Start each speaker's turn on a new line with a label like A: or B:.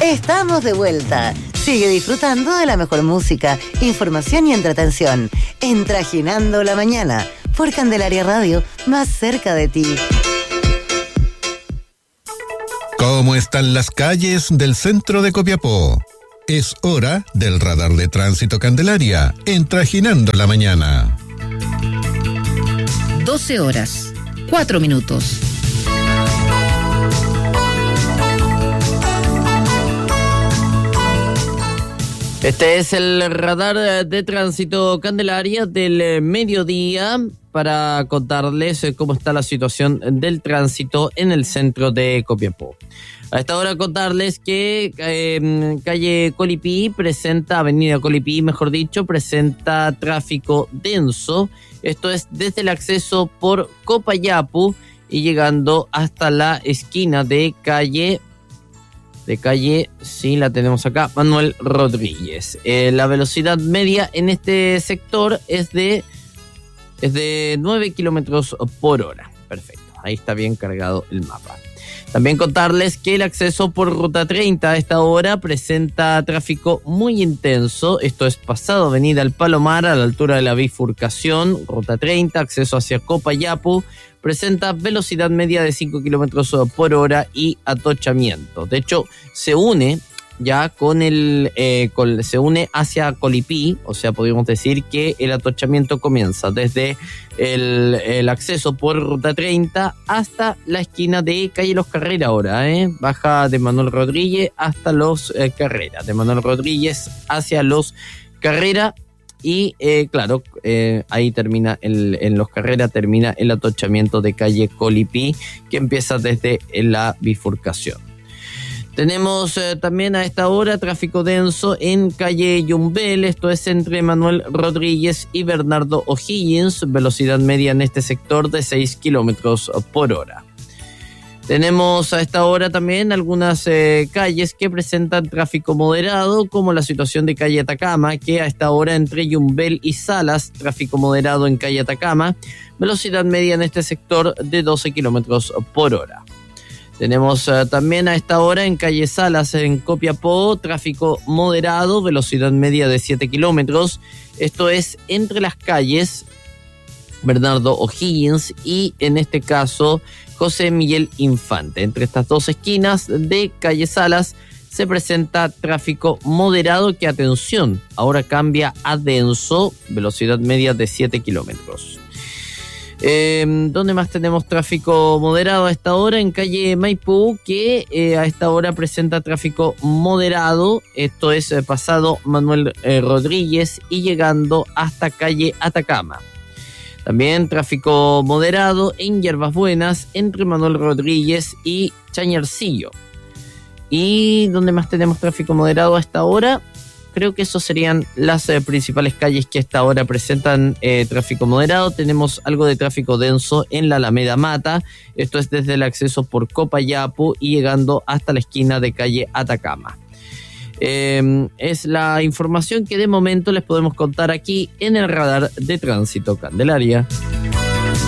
A: Estamos de vuelta. Sigue disfrutando de la mejor música, información y entretención en Trajinando la Mañana por Candelaria Radio, más cerca de ti.
B: ¿Cómo están las calles del centro de Copiapó? Es hora del radar de tránsito Candelaria en Trajinando la Mañana.
C: 12 horas, 4 minutos.
D: Este es el radar de tránsito Candelaria del mediodía para contarles cómo está la situación del tránsito en el centro de Copiapó. A esta hora contarles que calle Colipí avenida Colipí, mejor dicho, presenta tráfico denso. Esto es desde el acceso por Copayapu y llegando hasta la esquina de calle, sí, la tenemos acá, Manuel Rodríguez. La velocidad media en este sector es de 9 kilómetros por hora. Perfecto, ahí está bien cargado el mapa. También contarles que el acceso por Ruta 30 a esta hora presenta tráfico muy intenso. Esto es pasado Avenida El Palomar a la altura de la bifurcación. Ruta 30, acceso hacia Copayapu, presenta velocidad media de 5 kilómetros por hora y atochamiento. De hecho, se une ya se une hacia Colipí, o sea, podríamos decir que el atochamiento comienza desde el acceso por Ruta 30 hasta la esquina de calle Los Carrera ahora, baja de Manuel Rodríguez hasta Los Carrera, de Manuel Rodríguez hacia Los Carrera y ahí termina en Los Carrera termina el atochamiento de calle Colipí que empieza desde la bifurcación. Tenemos también a esta hora tráfico denso en calle Yumbel, esto es entre Manuel Rodríguez y Bernardo O'Higgins, velocidad media en este sector de 6 kilómetros por hora. Tenemos a esta hora también algunas calles que presentan tráfico moderado, como la situación de calle Atacama, que a esta hora entre Yumbel y Salas, tráfico moderado en calle Atacama, velocidad media en este sector de 12 kilómetros por hora. Tenemos también a esta hora en calle Salas, en Copiapó, tráfico moderado, velocidad media de 7 kilómetros. Esto es entre las calles Bernardo O'Higgins y, en este caso, José Miguel Infante. Entre estas dos esquinas de calle Salas se presenta tráfico moderado que, atención, ahora cambia a denso, velocidad media de 7 kilómetros. ¿Dónde más tenemos tráfico moderado a esta hora? En calle Maipú, que a esta hora presenta tráfico moderado. Esto es pasado Manuel Rodríguez y llegando hasta calle Atacama. También tráfico moderado en Hierbas Buenas entre Manuel Rodríguez y Chañarcillo. ¿Y dónde más tenemos tráfico moderado a esta hora? Creo que esos serían las principales calles que a esta hora presentan tráfico moderado. Tenemos algo de tráfico denso en la Alameda Mata. Esto es desde el acceso por Copayapu y llegando hasta la esquina de calle Atacama. Es la información que de momento les podemos contar aquí en el radar de tránsito Candelaria.